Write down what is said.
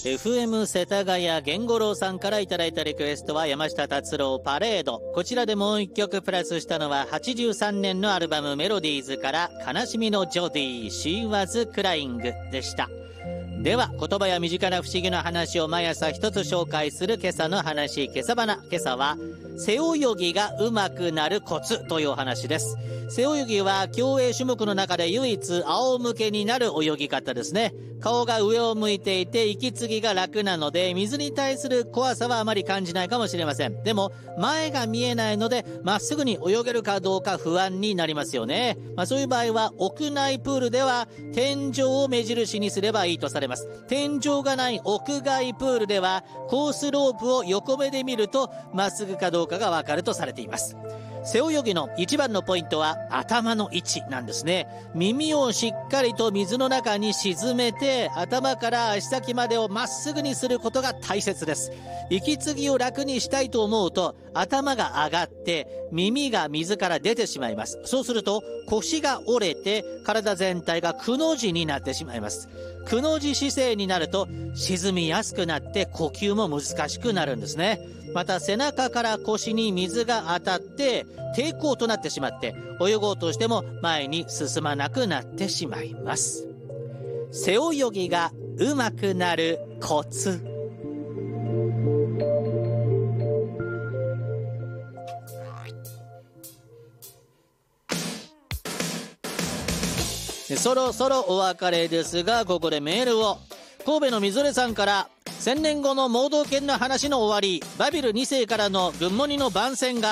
FM 世田谷源五郎さんからいただいたリクエストは山下達郎パレード。こちらでもう一曲プラスしたのは83年のアルバムメロディーズから悲しみのジョディ She was crying でした。では言葉や身近な不思議な話を毎朝一つ紹介する今朝の話、今朝花。今朝は背泳ぎが上手くなるコツというお話です。背泳ぎは競泳種目の中で唯一仰向けになる泳ぎ方ですね。顔が上を向いていて息継ぎが楽なので水に対する怖さはあまり感じないかもしれません。でも前が見えないのでまっすぐに泳げるかどうか不安になりますよね。そういう場合は屋内プールでは天井を目印にすればいいとされます。天井がない屋外プールではコースロープを横目で見るとまっすぐかどうかがわかるとされています。背泳ぎの一番のポイントは頭の位置なんですね。耳をしっかりと水の中に沈めて頭から足先までをまっすぐにすることが大切です。息継ぎを楽にしたいと思うと頭が上がって耳が水から出てしまいます。そうすると腰が折れて体全体がくの字になってしまいます。くの字姿勢になると沈みやすくなって呼吸も難しくなるんですね。また背中から腰に水が当たって抵抗となってしまって泳ごうとしても前に進まなくなってしまいます。背泳ぎが上手くなるコツ。そろそろお別れですが、ここでメールを。神戸のみぞれさんから、1000年後の盲導犬の話の終わり、バビル2世からの軍モニの番宣が